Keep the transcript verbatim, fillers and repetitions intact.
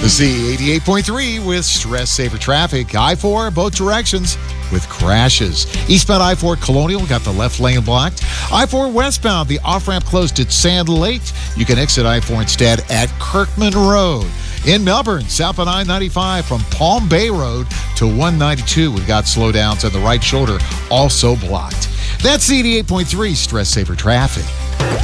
Z eighty-eight point three with stress saver traffic. I four, both directions with crashes. Eastbound I four Colonial got the left lane blocked. I four westbound, the off-ramp closed at Sand Lake. You can exit I four instead at Kirkman Road. In Melbourne, southbound I ninety-five from Palm Bay Road to one ninety-two. We've got slowdowns on the right shoulder, also blocked. That's Z eighty-eight point three stress saver traffic.